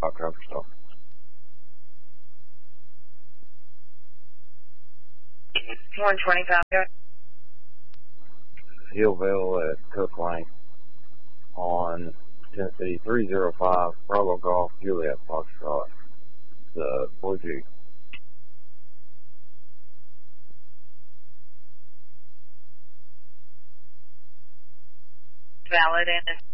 Traffic stop. 125. Hillville at Cook Lane on Tennessee 305 Bravo Golf Juliet Foxtrot. The Blue Jeep. Valid and